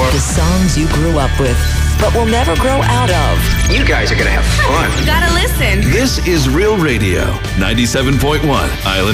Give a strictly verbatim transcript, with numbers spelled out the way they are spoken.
The songs you grew up with, but will never grow out of. You guys are going to have fun. Gotta listen. This is Real Radio, ninety-seven point one Island